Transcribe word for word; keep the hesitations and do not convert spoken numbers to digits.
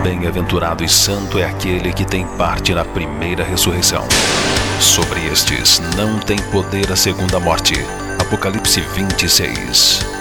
Bem-aventurado e santo é aquele que tem parte na primeira ressurreição. Sobre estes não tem poder a segunda morte. Apocalipse vinte e seis.